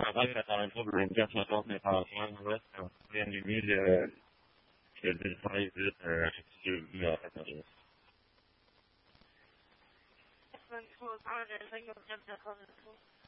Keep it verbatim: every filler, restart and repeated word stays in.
vingt quatre-vingt-trois, vingt-quatre, cinquante mètres à l'ouest, rien de mieux de, que de le faire vite, euh, si vu à quatorze. vingt-trois heures, cinquante-quatre, quatre-vingt-trois.